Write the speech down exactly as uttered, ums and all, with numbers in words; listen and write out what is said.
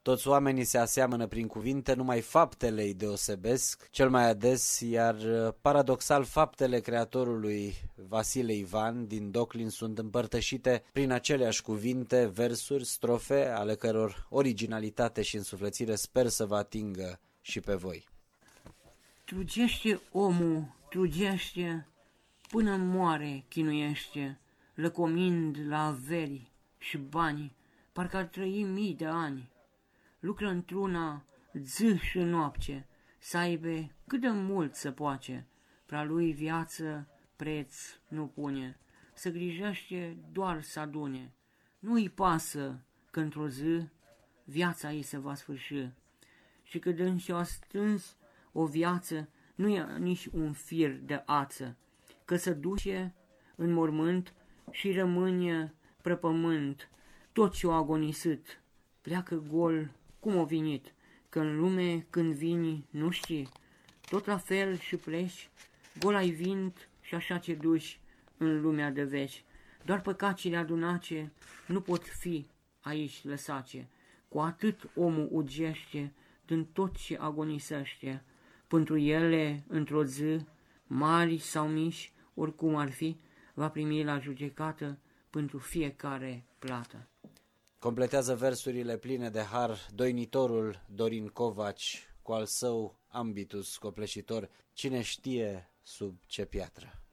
Toți oamenii se aseamănă prin cuvinte, numai faptele îi deosebesc cel mai ades, iar paradoxal faptele creatorului Vasile Ivan din Doclin sunt împărtășite prin aceleași cuvinte, versuri, strofe, ale căror originalitate și însuflețire sper să vă atingă și pe voi. Trugește omul, trugește, până moare chinuiește, lăcomind la averi și bani, parcă ar trăi mii de ani. Lucră într-una zi și noapte, să aibă cât de mult să poace, prea lui viață preț nu pune, să grijește doar să adune. Nu-i pasă că într-o zi viața ei se va sfârși și că dânsi-o stâns o viață nu e nici un fir de ață, că se duce în mormânt și rămâne prăpământ tot ce-o agonisit, pleacă gol cum o vinit, că în lume când vini nu știi, tot la fel și pleci, gol ai vint și așa ce duci în lumea de veci. Doar păcacile adunace nu pot fi aici lăsace, cu atât omul ugește din tot ce agonisește, pentru ele într-o zi, mari sau mici, oricum ar fi, va primi la judecată pentru fiecare plată. Completează versurile pline de har doinitorul Dorin Covaci cu al său ambitus copleșitor, cine știe sub ce piatră.